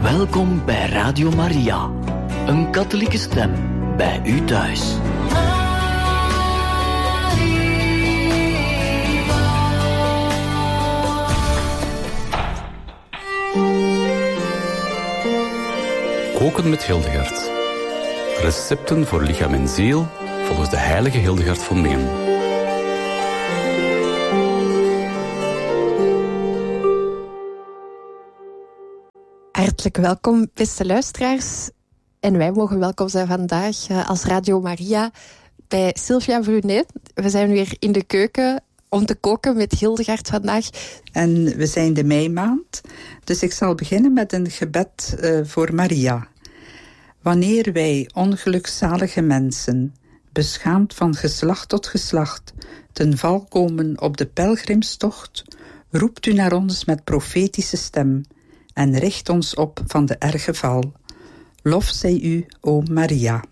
Welkom bij Radio Maria, een katholieke stem bij u thuis. Koken met Hildegard. Recepten voor lichaam en ziel volgens de heilige Hildegard van Meem. Hartelijk welkom, beste luisteraars. En wij mogen welkom zijn vandaag als Radio Maria bij Sylvia Brunet. We zijn weer in de keuken om te koken met Hildegard vandaag. En we zijn de meimaand, dus ik zal beginnen met een gebed voor Maria. Wanneer wij ongelukzalige mensen, beschaamd van geslacht tot geslacht, ten val komen op de pelgrimstocht, roept u naar ons met profetische stem en richt ons op van de erge val. Lof zij u, o Maria.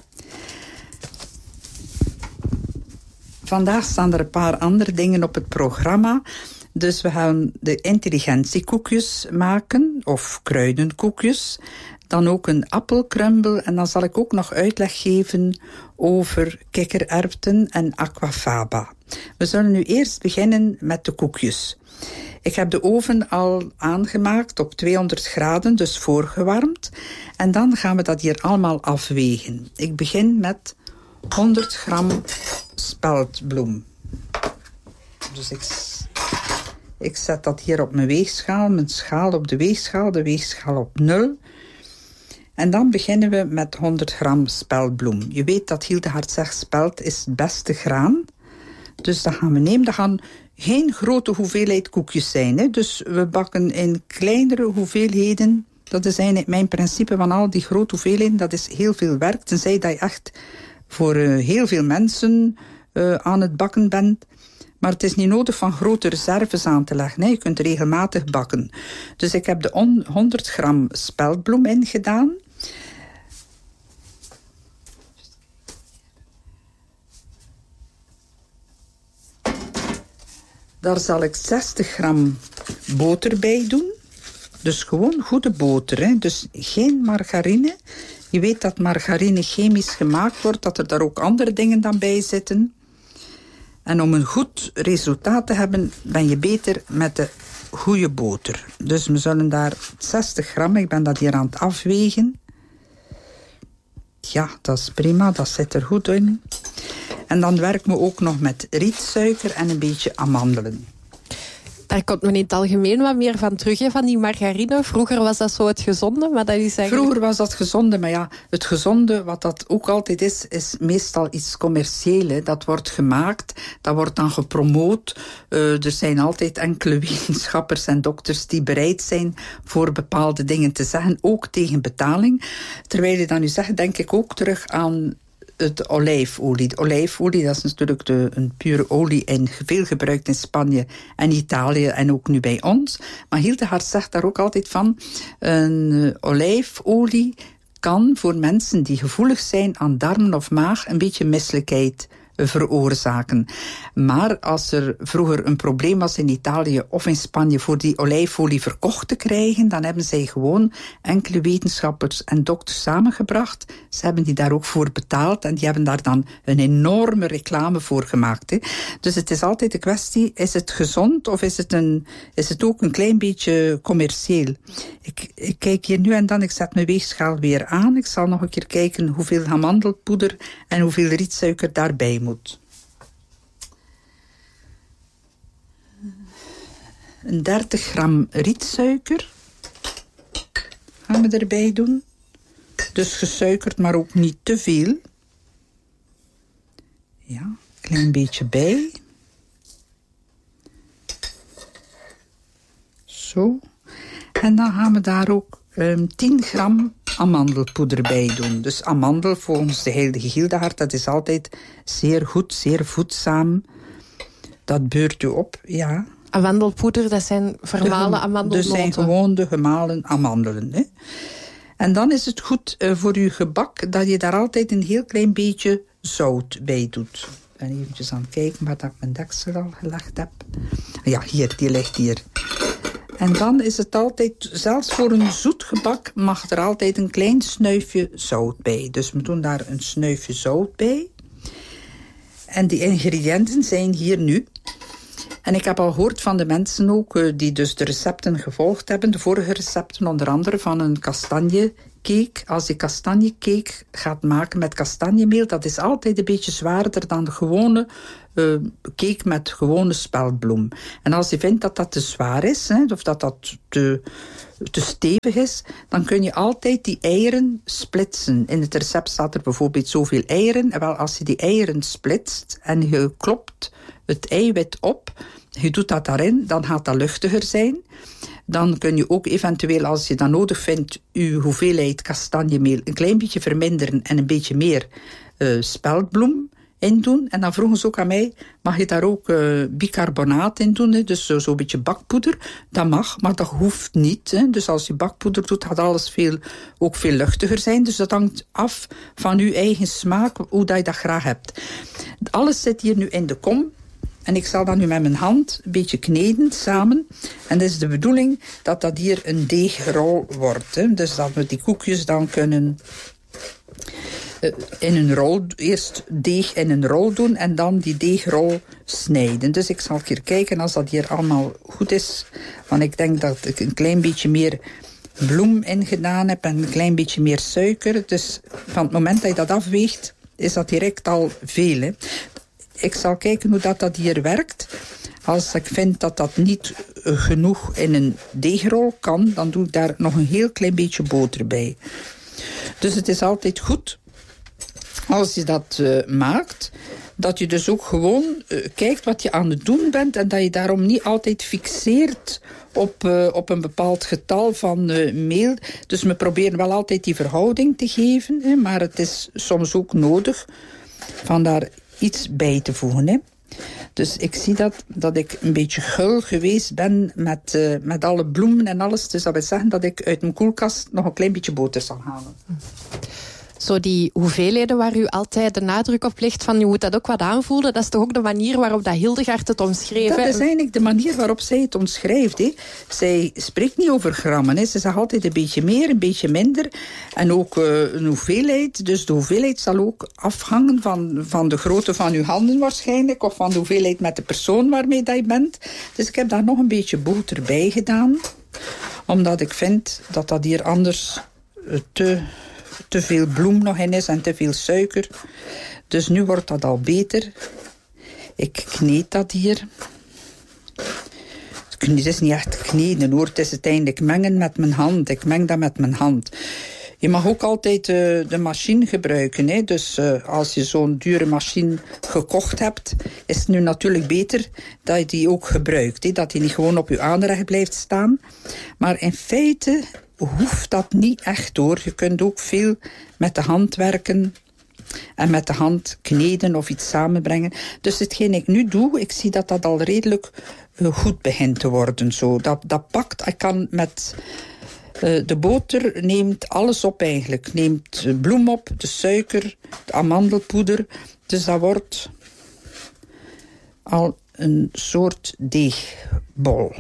Vandaag staan er een paar andere dingen op het programma. Dus we gaan de intelligentiekoekjes maken, of kruidenkoekjes. Dan ook een appelcrumble. En dan zal ik ook nog uitleg geven over kikkererwten en aquafaba. We zullen nu eerst beginnen met de koekjes. Ik heb de oven al aangemaakt op 200 graden, dus voorgewarmd. En dan gaan we dat hier allemaal afwegen. Ik begin met 100 gram speldbloem. Dus ik zet dat hier op mijn weegschaal, mijn schaal op de weegschaal op 0. En dan beginnen we met 100 gram speldbloem. Je weet dat Hildegard zegt, speld is het beste graan. Dus dat gaan we nemen. Dat gaan geen grote hoeveelheid koekjes zijn. Hè? Dus we bakken in kleinere hoeveelheden. Dat is eigenlijk mijn principe van al die grote hoeveelheden. Dat is heel veel werk. Tenzij dat je echt voor heel veel mensen aan het bakken bent. Maar het is niet nodig van grote reserves aan te leggen. Hè? Je kunt regelmatig bakken. Dus ik heb de 100 gram speldbloem ingedaan. Daar zal ik 60 gram boter bij doen. Dus gewoon goede boter. Hè? Dus geen margarine. Je weet dat margarine chemisch gemaakt wordt. Dat er daar ook andere dingen dan bij zitten. En om een goed resultaat te hebben, ben je beter met de goede boter. Dus we zullen daar 60 gram, ik ben dat hier aan het afwegen. Ja, dat is prima, dat zit er goed in. En dan werken we ook nog met rietsuiker en een beetje amandelen. Daar komt men in het algemeen wat meer van terug, hè, van die margarine. Vroeger was dat zo het gezonde, maar dat is eigenlijk... Vroeger was dat gezonde, maar ja, het gezonde, wat dat ook altijd is meestal iets commercieel. Hè. Dat wordt gemaakt, dat wordt dan gepromoot. Er zijn altijd enkele wetenschappers en dokters die bereid zijn voor bepaalde dingen te zeggen, ook tegen betaling. Terwijl je dan nu zegt, denk ik ook terug aan het olijfolie. De olijfolie, dat is natuurlijk een pure olie en veel gebruikt in Spanje en Italië en ook nu bij ons. Maar Hildegard zegt daar ook altijd van, een olijfolie kan voor mensen die gevoelig zijn aan darmen of maag een beetje misselijkheid veroorzaken. Maar als er vroeger een probleem was in Italië of in Spanje voor die olijfolie verkocht te krijgen, dan hebben zij gewoon enkele wetenschappers en dokters samengebracht. Ze hebben die daar ook voor betaald en die hebben daar dan een enorme reclame voor gemaakt. Hè. Dus het is altijd de kwestie, is het gezond of is het ook een klein beetje commercieel? Ik kijk hier nu en dan, ik zet mijn weegschaal weer aan. Ik zal nog een keer kijken hoeveel amandelpoeder en hoeveel rietsuiker daarbij moet. Een 30 gram rietsuiker gaan we erbij doen. Dus gesuikerd, maar ook niet te veel. Ja, een klein beetje bij. Zo. En dan gaan we daar ook 10 gram amandelpoeder bij doen. Dus amandel, volgens de heilige Hildegard, dat is altijd zeer goed, zeer voedzaam. Dat beurt u op, ja. Amandelpoeder, dat zijn vermalen amandelnoten. Dat zijn gewoon de gemalen amandelen. Hè. En dan is het goed voor uw gebak dat je daar altijd een heel klein beetje zout bij doet. Ik ben eventjes aan het kijken waar ik mijn deksel al gelegd heb. Ja, hier, die ligt hier. En dan is het altijd, zelfs voor een zoet gebak mag er altijd een klein snuifje zout bij. Dus we doen daar een snuifje zout bij. En die ingrediënten zijn hier nu. En ik heb al gehoord van de mensen ook die dus de recepten gevolgd hebben. De vorige recepten onder andere van een kastanjecake. Als je kastanjecake gaat maken met kastanjemeel, dat is altijd een beetje zwaarder dan de gewone cake met gewone speldbloem. En als je vindt dat dat te zwaar is, of dat dat te stevig is, dan kun je altijd die eieren splitsen. In het recept staat er bijvoorbeeld zoveel eieren. En wel, als je die eieren splitst en je klopt het eiwit op, je doet dat daarin, dan gaat dat luchtiger zijn. Dan kun je ook eventueel, als je dat nodig vindt, je hoeveelheid kastanjemeel een klein beetje verminderen en een beetje meer speldbloem in doen. En dan vroegen ze ook aan mij, mag je daar ook bicarbonaat in doen? Hè? Dus zo'n beetje bakpoeder. Dat mag, maar dat hoeft niet. Hè? Dus als je bakpoeder doet, gaat alles ook veel luchtiger zijn. Dus dat hangt af van uw eigen smaak, hoe dat je dat graag hebt. Alles zit hier nu in de kom. En ik zal dat nu met mijn hand een beetje kneden samen. En dat is de bedoeling dat dat hier een deegrol wordt. Hè? Dus dat we die koekjes dan kunnen in een rol, eerst deeg in een rol doen en dan die deegrol snijden. Dus ik zal een keer kijken als dat hier allemaal goed is. Want ik denk dat ik een klein beetje meer bloem in gedaan heb en een klein beetje meer suiker. Dus van het moment dat je dat afweegt, is dat direct al veel. Hè? Ik zal kijken hoe dat hier werkt. Als ik vind dat dat niet genoeg in een deegrol kan, dan doe ik daar nog een heel klein beetje boter bij. Dus het is altijd goed, als je dat maakt, dat je dus ook gewoon kijkt wat je aan het doen bent en dat je daarom niet altijd fixeert op een bepaald getal van meel. Dus we proberen wel altijd die verhouding te geven, hè, maar het is soms ook nodig van daar iets bij te voegen. Hè. Dus ik zie dat ik een beetje gul geweest ben met alle bloemen en alles. Dus dat wil zeggen dat ik uit mijn koelkast nog een klein beetje boter zal halen. Zo die hoeveelheden waar u altijd de nadruk op legt van je moet dat ook wat aanvoelen, dat is toch ook de manier waarop dat Hildegard het omschreef? Dat is eigenlijk de manier waarop zij het omschrijft. Hè. Zij spreekt niet over grammen. Hè. Ze zegt altijd een beetje meer, een beetje minder. En ook een hoeveelheid. Dus de hoeveelheid zal ook afhangen van de grootte van uw handen waarschijnlijk. Of van de hoeveelheid met de persoon waarmee dat je bent. Dus ik heb daar nog een beetje boter bij gedaan. Omdat ik vind dat dat hier anders te veel bloem nog in is en te veel suiker. Dus nu wordt dat al beter. Ik kneed dat hier. Het is niet echt kneden hoor. Het is uiteindelijk mengen met mijn hand. Ik meng dat met mijn hand. Je mag ook altijd de machine gebruiken. Hè. Dus als je zo'n dure machine gekocht hebt, is het nu natuurlijk beter dat je die ook gebruikt. Hè. Dat die niet gewoon op je aanrecht blijft staan. Maar in feite hoeft dat niet echt hoor. Je kunt ook veel met de hand werken en met de hand kneden of iets samenbrengen. Dus hetgeen ik nu doe, ik zie dat dat al redelijk goed begint te worden. Zo. Dat pakt, ik kan met de boter neemt alles op eigenlijk. Neemt bloem op, de suiker, de amandelpoeder. Dus dat wordt al een soort deegbol.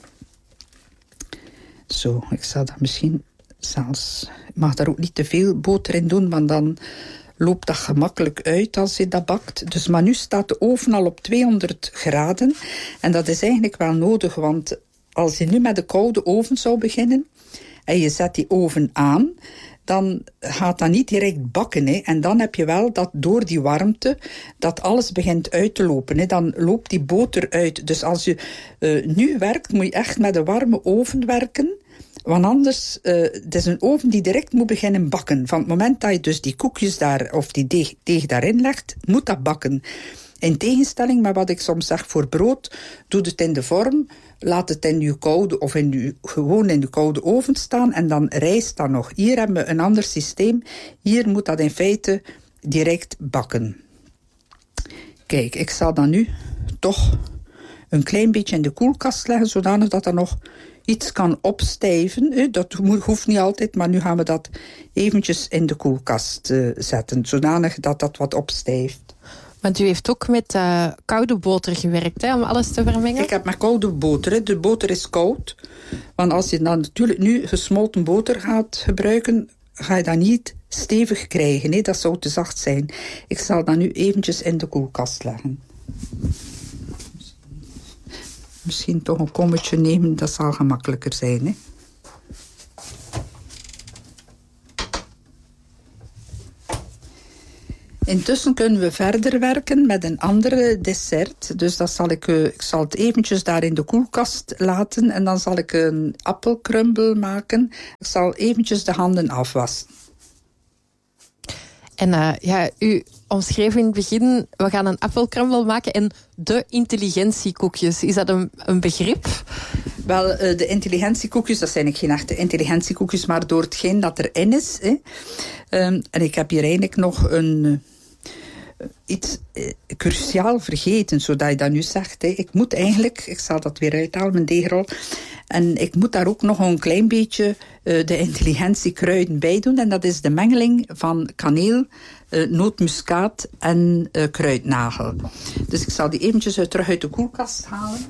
Zo, ik zal dat misschien zelfs... Ik mag daar ook niet te veel boter in doen, want dan loopt dat gemakkelijk uit als je dat bakt. Dus, maar nu staat de oven al op 200 graden. En dat is eigenlijk wel nodig, want als je nu met de koude oven zou beginnen en je zet die oven aan, dan gaat dat niet direct bakken. Hè. En dan heb je wel dat door die warmte dat alles begint uit te lopen. Hè. Dan loopt die boter uit. Dus als je nu werkt, moet je echt met een warme oven werken. Want anders, het is een oven die direct moet beginnen bakken. Van het moment dat je dus die koekjes daar, of die deeg daarin legt, moet dat bakken. In tegenstelling met wat ik soms zeg voor brood, doe het in de vorm, laat het in je koude of gewoon in de koude oven staan en dan rijst dat nog. Hier hebben we een ander systeem. Hier moet dat in feite direct bakken. Kijk, ik zal dat nu toch een klein beetje in de koelkast leggen, zodanig dat dat nog iets kan opstijven. Dat hoeft niet altijd, maar nu gaan we dat eventjes in de koelkast zetten, zodanig dat dat wat opstijft. Want u heeft ook met koude boter gewerkt, hè, om alles te vermengen? Ik heb met koude boter. Hè. De boter is koud. Want als je dan natuurlijk nu gesmolten boter gaat gebruiken, ga je dat niet stevig krijgen. Hè. Dat zou te zacht zijn. Ik zal dat nu eventjes in de koelkast leggen. Misschien toch een kommetje nemen, dat zal gemakkelijker zijn. Hè. Intussen kunnen we verder werken met een andere dessert. Dus dat zal ik zal het eventjes daar in de koelkast laten. En dan zal ik een appelcrumble maken. Ik zal eventjes de handen afwassen. En u omschreef in het begin, we gaan een appelcrumble maken en de intelligentiekoekjes. Is dat een begrip? Wel, de intelligentiekoekjes, dat zijn geen echte intelligentiekoekjes, maar door hetgeen dat erin is. Hè. En ik heb hier eigenlijk nog iets cruciaal vergeten, zodat je dat nu zegt. Hè. Ik zal dat weer uithalen, mijn deegrol. En ik moet daar ook nog een klein beetje de intelligentiekruiden bij doen. En dat is de mengeling van kaneel, nootmuskaat en kruidnagel. Dus ik zal die eventjes terug uit de koelkast halen.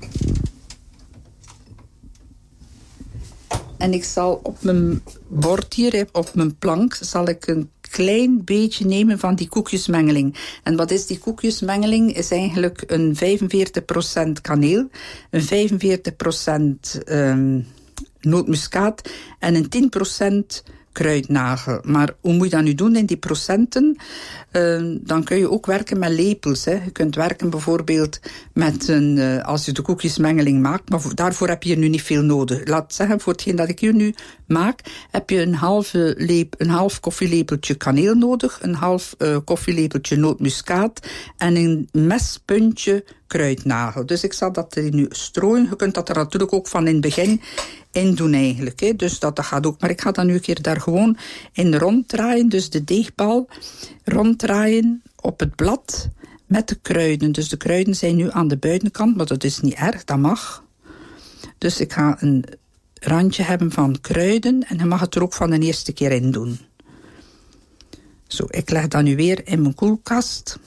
En ik zal op mijn bord hier, op mijn plank, zal ik een klein beetje nemen van die koekjesmengeling. En wat is die koekjesmengeling? Is eigenlijk een 45% kaneel, een 45% nootmuskaat en een 10% kruidnagel. Maar hoe moet je dat nu doen in die procenten? Dan kun je ook werken met lepels. Hè. Je kunt werken bijvoorbeeld met als je de koekjesmengeling maakt, maar daarvoor heb je nu niet veel nodig. Laat zeggen, voor hetgeen dat ik hier nu maak, heb je een half koffielepeltje kaneel nodig, een half koffielepeltje nootmuskaat en een mespuntje kruidnagel. Dus ik zal dat nu strooien. Je kunt dat er natuurlijk ook van in het begin in doen eigenlijk. Hè. Dus dat gaat ook. Maar ik ga dan nu een keer daar gewoon in ronddraaien. Dus de deegbal ronddraaien op het blad met de kruiden. Dus de kruiden zijn nu aan de buitenkant, maar dat is niet erg, dat mag. Dus ik ga een randje hebben van kruiden en je mag het er ook van de eerste keer in doen. Zo, ik leg dat nu weer in mijn koelkast.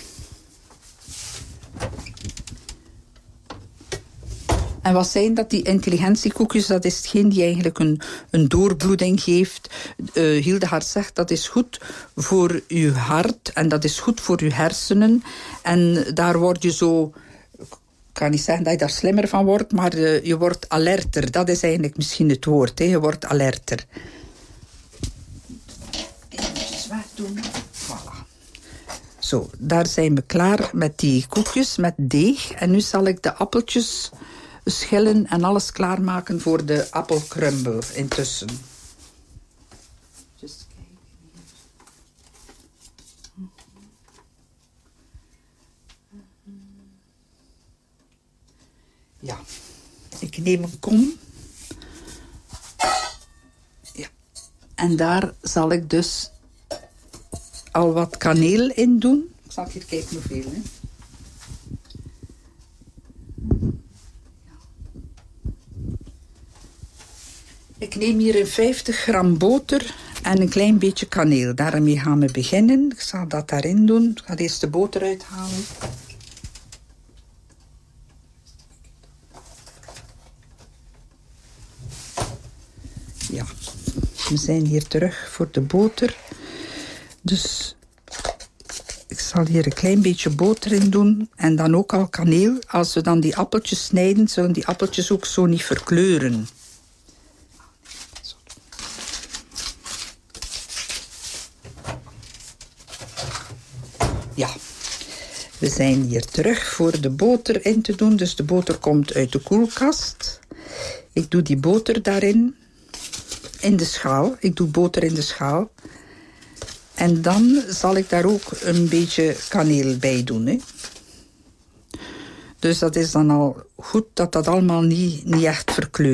En wat zijn dat, die intelligentiekoekjes? Dat is hetgeen die eigenlijk een doorbloeding geeft. Hildegard zegt, dat is goed voor uw hart en dat is goed voor uw hersenen. En daar word je zo, ik kan niet zeggen dat je daar slimmer van wordt, maar je wordt alerter. Dat is eigenlijk misschien het woord, hè. Je wordt alerter. Even wegdoen. Voilà. Zo, daar zijn we klaar met die koekjes, met deeg. En nu zal ik de appeltjes schillen en alles klaarmaken voor de appelcrumble intussen. Just kijken hier. Ja, ik neem een kom. Ja. En daar zal ik dus al wat kaneel in doen. Ik zal hier kijken hoeveel, hè. Ik neem hier een 50 gram boter en een klein beetje kaneel. Daarmee gaan we beginnen. Ik zal dat daarin doen. Ik ga eerst de boter uithalen. Ja, we zijn hier terug voor de boter. Dus ik zal hier een klein beetje boter in doen. En dan ook al kaneel. Als we dan die appeltjes snijden, zullen die appeltjes ook zo niet verkleuren. Ja, we zijn hier terug voor de boter in te doen. Dus de boter komt uit de koelkast. Ik doe die boter daarin. In de schaal. Ik doe boter in de schaal. En dan zal ik daar ook een beetje kaneel bij doen. Hè. Dus dat is dan al goed dat dat allemaal niet echt verkleurt.